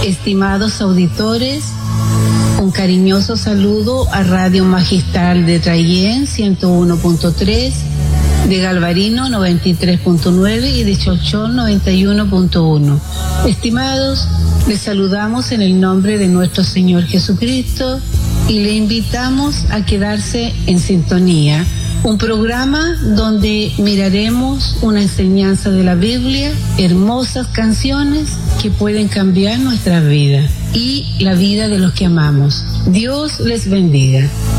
Estimados auditores, un cariñoso saludo a Radio Magistral de Traillén 101.3, de Galvarino 93.9 y de Cholchol 91.1. Estimados, les saludamos en el nombre de nuestro Señor Jesucristo y le invitamos a quedarse en sintonía. Un programa donde miraremos una enseñanza de la Biblia, hermosas canciones que pueden cambiar nuestra vida y la vida de los que amamos. Dios les bendiga.